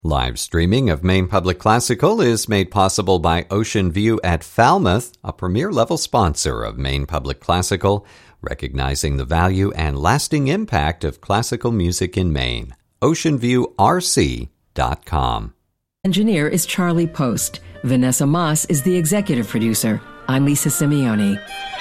Live streaming of Maine Public Classical is made possible by Ocean View at Falmouth, a premier-level sponsor of Maine Public Classical, recognizing the value and lasting impact of classical music in Maine. OceanViewRC.com. Engineer is Charlie Post. Vanessa Moss is the executive producer. I'm Lisa Simeone.